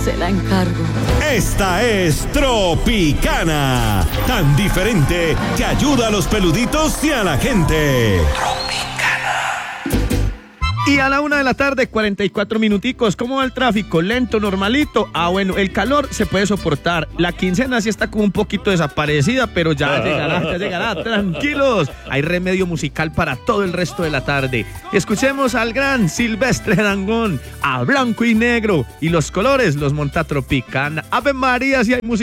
se la encargo. Esta es Tropicana, tan diferente que ayuda a los peluditos y a la gente. Y a la 1:44 p.m, ¿cómo va el tráfico? ¿Lento, normalito? Bueno, el calor se puede soportar. La quincena sí está como un poquito desaparecida, pero ya llegará, tranquilos. Hay remedio musical para todo el resto de la tarde. Escuchemos al gran Silvestre Dangond, a Blanco y Negro, y los colores los monta Tropicana. Ave María, si hay música.